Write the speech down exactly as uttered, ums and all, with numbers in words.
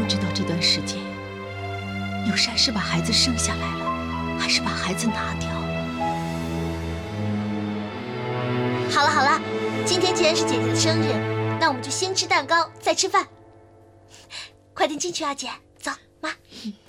不知道这段时间，有善是把孩子生下来了，还是把孩子拿掉了。 好了好了，今天既然是姐姐的生日，那我们就先吃蛋糕，再吃饭。快点进去啊，姐，走，妈。嗯